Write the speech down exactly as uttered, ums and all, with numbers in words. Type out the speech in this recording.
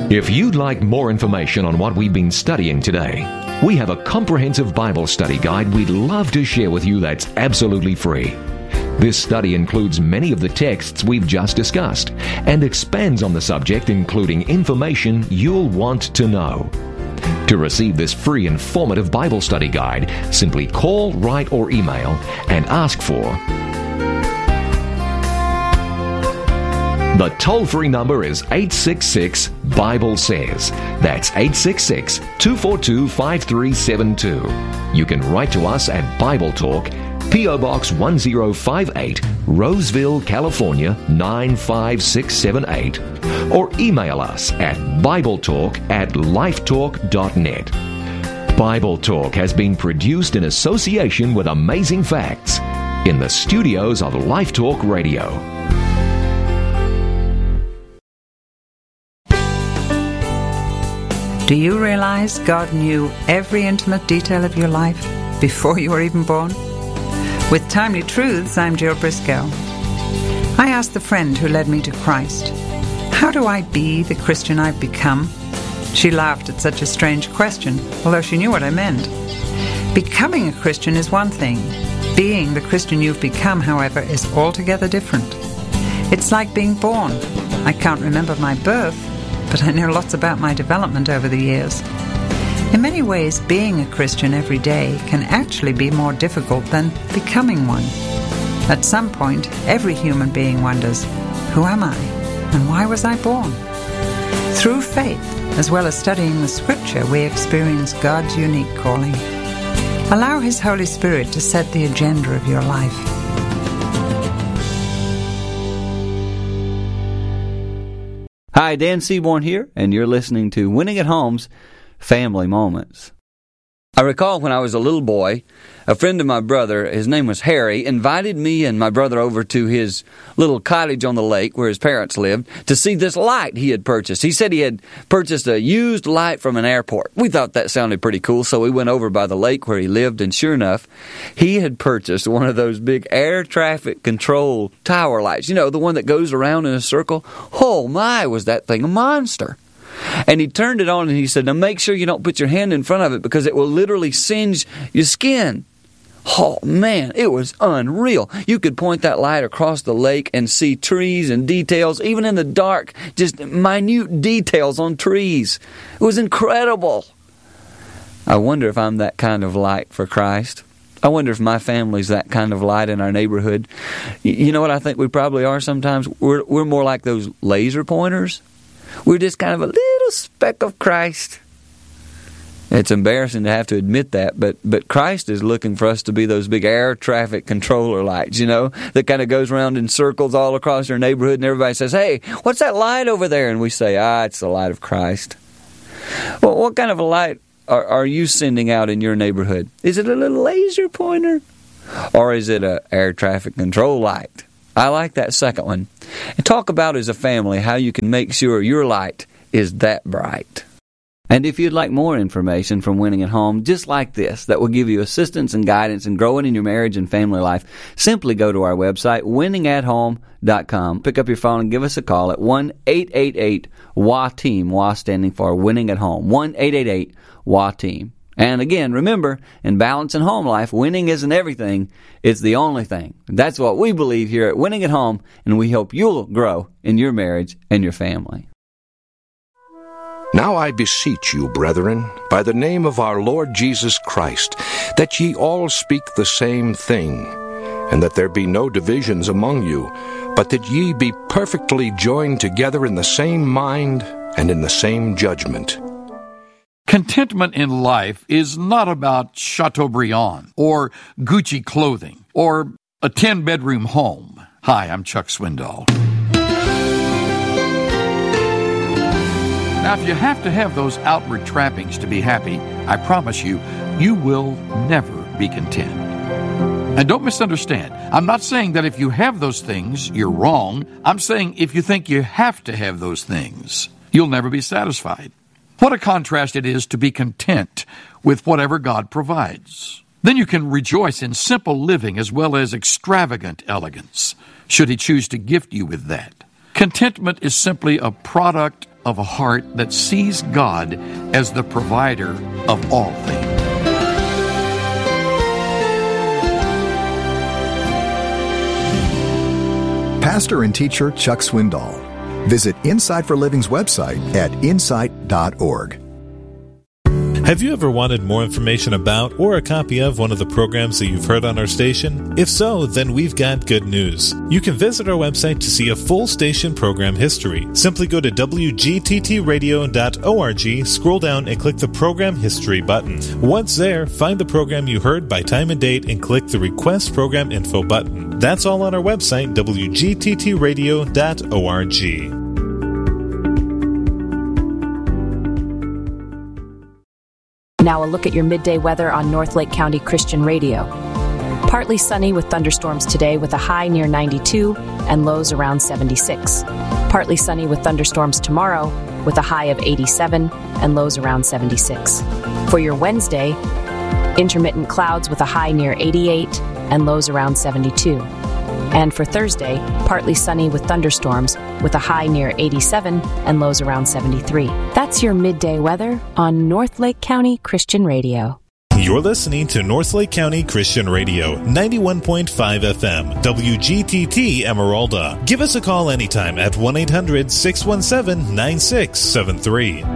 If you'd like more information on what we've been studying today, we have a comprehensive Bible study guide we'd love to share with you that's absolutely free. This study includes many of the texts we've just discussed and expands on the subject, including information you'll want to know. To receive this free informative Bible study guide, simply call, write, or email and ask for. The toll-free number is eight six six, Bible Says. That's eight six six, two four two, five three seven two. You can write to us at Bible Talk, P O. Box one zero five eight, Roseville, California nine five six seven eight, or email us at BibleTalk at lifetalk dot net. Bible Talk has been produced in association with Amazing Facts in the studios of Life Talk Radio. Do you realize God knew every intimate detail of your life before you were even born? With Timely Truths, I'm Jill Briscoe. I asked the friend who led me to Christ, how do I be the Christian I've become? She laughed at such a strange question, although she knew what I meant. Becoming a Christian is one thing. Being the Christian you've become, however, is altogether different. It's like being born. I can't remember my birth, but I know lots about my development over the years. In many ways, being a Christian every day can actually be more difficult than becoming one. At some point, every human being wonders, who am I, and why was I born? Through faith, as well as studying the Scripture, we experience God's unique calling. Allow His Holy Spirit to set the agenda of your life. Hi, Dan Seaborn here, and you're listening to Winning at Home's Family Moments. I recall when I was a little boy, a friend of my brother, his name was Harry, invited me and my brother over to his little cottage on the lake where his parents lived to see this light he had purchased. He said he had purchased a used light from an airport. We thought that sounded pretty cool, so we went over by the lake where he lived, and sure enough, he had purchased one of those big air traffic control tower lights. You know, the one that goes around in a circle. Oh my, was that thing a monster! And he turned it on and he said, now make sure you don't put your hand in front of it because it will literally singe your skin. Oh man, it was unreal. You could point that light across the lake and see trees and details, even in the dark, just minute details on trees. It was incredible. I wonder if I'm that kind of light for Christ. I wonder if my family's that kind of light in our neighborhood. You know what I think we probably are sometimes? We're, we're more like those laser pointers. We're just kind of a little speck of Christ. It's embarrassing to have to admit that, but but Christ is looking for us to be those big air traffic controller lights, you know, that kind of goes around in circles all across our neighborhood, and everybody says, hey, what's that light over there? And we say, ah, it's the light of Christ. Well, what kind of a light are, are you sending out in your neighborhood? Is it a little laser pointer? Or is it an air traffic control light? I like that second one. And talk about as a family how you can make sure your light is that bright. And if you'd like more information from Winning at Home, just like this, that will give you assistance and guidance in growing in your marriage and family life, simply go to our website, winning at home dot com. Pick up your phone and give us a call at one eight eight eight W A team, W A standing for Winning at Home, one eight eight eight W A team. And again, remember, in balance and home life, winning isn't everything, it's the only thing. That's what we believe here at Winning at Home, and we hope you'll grow in your marriage and your family. Now I beseech you, brethren, by the name of our Lord Jesus Christ, that ye all speak the same thing, and that there be no divisions among you, but that ye be perfectly joined together in the same mind and in the same judgment. Contentment in life is not about Chateaubriand or Gucci clothing or a ten-bedroom home. Hi, I'm Chuck Swindoll. Now, if you have to have those outward trappings to be happy, I promise you, you will never be content. And don't misunderstand. I'm not saying that if you have those things, you're wrong. I'm saying if you think you have to have those things, you'll never be satisfied. What a contrast it is to be content with whatever God provides. Then you can rejoice in simple living as well as extravagant elegance, should He choose to gift you with that. Contentment is simply a product of a heart that sees God as the provider of all things. Pastor and teacher Chuck Swindoll. Visit Insight for Living's website at insight dot org. Have you ever wanted more information about or a copy of one of the programs that you've heard on our station? If so, then we've got good news. You can visit our website to see a full station program history. Simply go to w g t t radio dot org, scroll down and click the Program History button. Once there, find the program you heard by time and date and click the Request Program Info button. That's all on our website, w g t t radio dot org. Now a look at your midday weather on North Lake County Christian Radio. Partly sunny with thunderstorms today with a high near ninety-two and lows around seventy-six. Partly sunny with thunderstorms tomorrow with a high of eighty-seven and lows around seventy-six. For your Wednesday, intermittent clouds with a high near eighty-eight and lows around seventy-two. And for Thursday, partly sunny with thunderstorms with a high near eighty-seven and lows around seventy-three. That's your midday weather on North Lake County Christian Radio. You're listening to North Lake County Christian Radio, ninety-one point five F M, W G T T Emeralda. Give us a call anytime at one eight hundred six one seven nine six seven three.